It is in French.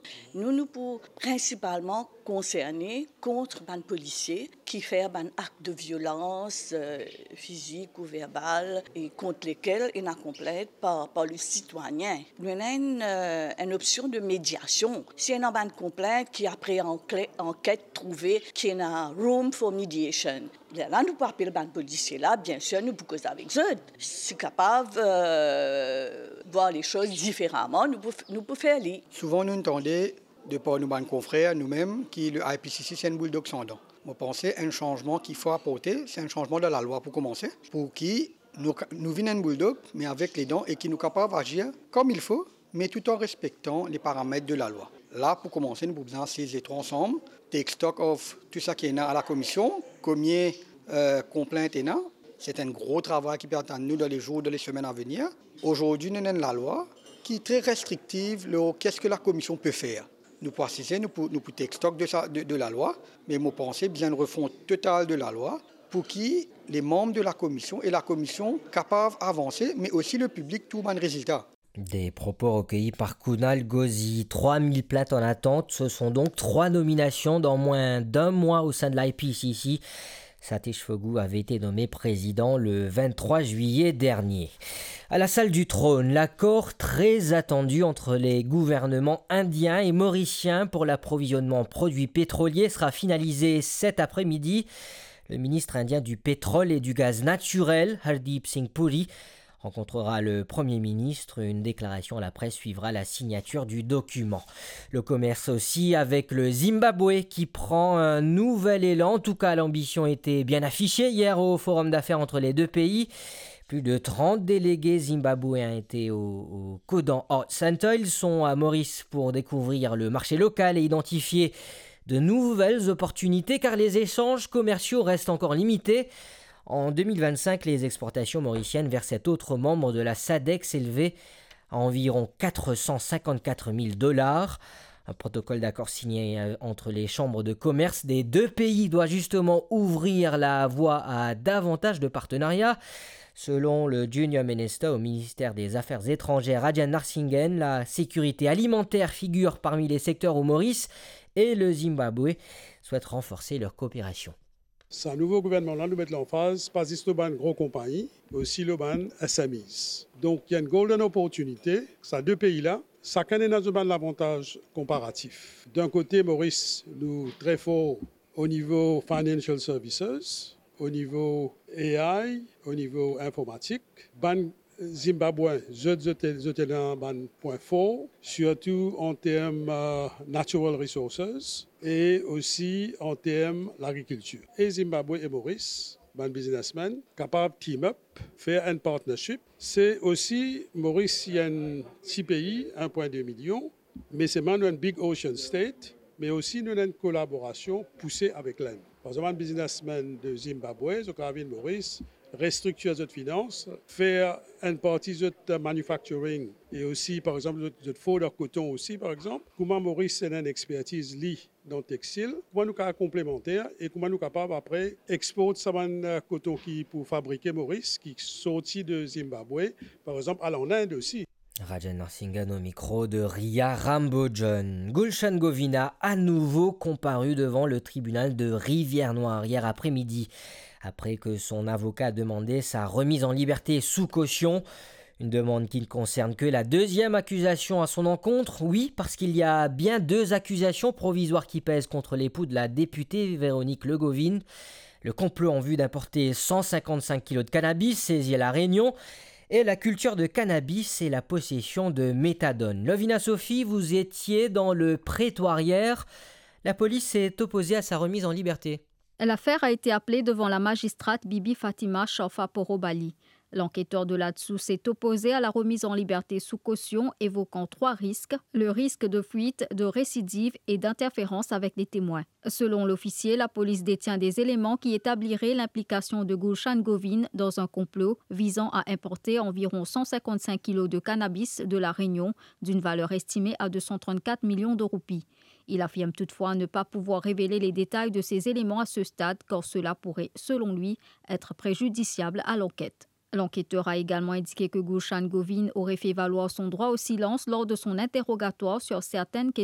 Nous pour principalement concernés contre les policiers qui font des actes de violence physique ou verbale et contre lesquels ils n'accomplissent par le citoyen. Nous avons une option de médiation. Si on a une complainte qui après enquête trouvée qu'il y a un room for mediation. Là, nous pouvons appeler les policiers là, bien sûr, nous pouvons causer avec eux. Si capable de voir les choses différemment, nous pouvons faire les. Souvent, nous entendons de par nos confrères, nous-mêmes, que le IPCC, c'est un bulldog sans dents. Je pense un changement qu'il faut apporter, c'est un changement de la loi pour commencer, pour qui nous venons un bulldog, mais avec les dents, et qui nous capable d'agir comme il faut, mais tout en respectant les paramètres de la loi. Là, pour commencer, nous avons besoin de ces trois ensemble, take stock of tout ça qui est à la commission, combien complaintes est là. C'est un gros travail qui peut attendre nous dans les jours, dans les semaines à venir. Aujourd'hui, nous avons la loi qui est très restrictive. Qu'est-ce que la commission peut faire? Nous pouvons assister, nous pouvons take stock de la loi, mais je pense bien une refonte totale de la loi pour qui les membres de la commission et la commission capables d'avancer, mais aussi le public, tout le résultat. Des propos recueillis par Kunal Ghozi. 3000 plaintes en attente. Ce sont donc 3 nominations dans moins d'un mois au sein de l'IPCC. Satish Fogou avait été nommé président le 23 juillet dernier. À la salle du trône, l'accord très attendu entre les gouvernements indiens et mauriciens pour l'approvisionnement en produits pétroliers sera finalisé cet après-midi. Le ministre indien du pétrole et du gaz naturel, Hardeep Singh Puri, rencontrera le Premier ministre. Une déclaration à la presse suivra la signature du document. Le commerce aussi avec le Zimbabwe qui prend un nouvel élan. En tout cas, l'ambition était bien affichée hier au forum d'affaires entre les deux pays. Plus de 30 délégués zimbabwéens étaient au Kodan Art Center. Ils sont à Maurice pour découvrir le marché local et identifier de nouvelles opportunités car les échanges commerciaux restent encore limités. En 2025, les exportations mauriciennes vers cet autre membre de la SADC s'élevaient à environ 454 000 $. Un protocole d'accord signé entre les chambres de commerce des deux pays doit justement ouvrir la voie à davantage de partenariats. Selon le Junior Minister au ministère des Affaires étrangères, Rajan Narsinghen, la sécurité alimentaire figure parmi les secteurs où Maurice et le Zimbabwe souhaitent renforcer leur coopération. C'est un nouveau gouvernement-là, nous mettons l'emphase, pas juste le ban gros compagnies, mais aussi le ban SMEs. Donc il y a une golden opportunité, ces deux pays-là, chacun est dans un avantage comparatif. D'un côté, Maurice, nous très fort au niveau financial services, au niveau AI, au niveau informatique. Ban Zimbabwe, je étais un point fort, surtout en termes natural resources et aussi en termes l'agriculture. Et Zimbabwe et Maurice, ban businessmen, capables de team up, faire un partnership. C'est aussi Maurice, il y a un petit pays, 1,2 million, mais c'est maintenant un big ocean state, mais aussi nous avons une collaboration poussée avec l'Inde. Par exemple, un businessman de Zimbabwe, de Maurice, restructurer notre finance, faire une partie de manufacturing et aussi, par exemple, de faux coton aussi, par exemple. Comment Maurice a une expertise dans le textile, comment nous sommes complémentaires et comment nous sommes capables après exporter ce coton qui pour fabriquer Maurice, qui sorti de Zimbabwe, par exemple, à l'Inde aussi. Rajan Narsinghen au micro de Ria Rambojan. Gulshan Govina à nouveau comparu devant le tribunal de Rivière-Noire hier après-midi, après que son avocat a demandé sa remise en liberté sous caution. Une demande qui ne concerne que la deuxième accusation à son encontre. Oui, parce qu'il y a bien 2 accusations provisoires qui pèsent contre l'époux de la députée Véronique Legovine. Le complot en vue d'importer 155 kilos de cannabis saisi à La Réunion et la culture de cannabis et la possession de méthadone. Lovina Sophie, vous étiez dans le prétoire hier. La police s'est opposée à sa remise en liberté. L'affaire a été appelée devant la magistrate Bibi Fatima Chofa Porobali. L'enquêteur de là-dessous s'est opposé à la remise en liberté sous caution, évoquant 3 risques, le risque de fuite, de récidive et d'interférence avec les témoins. Selon l'officier, la police détient des éléments qui établiraient l'implication de Gulshan Govina dans un complot visant à importer environ 155 kilos de cannabis de La Réunion, d'une valeur estimée à 234 millions de roupies. Il affirme toutefois ne pas pouvoir révéler les détails de ces éléments à ce stade, car cela pourrait, selon lui, être préjudiciable à l'enquête. L'enquêteur a également indiqué que Gulshan Govina aurait fait valoir son droit au silence lors de son interrogatoire sur certaines questions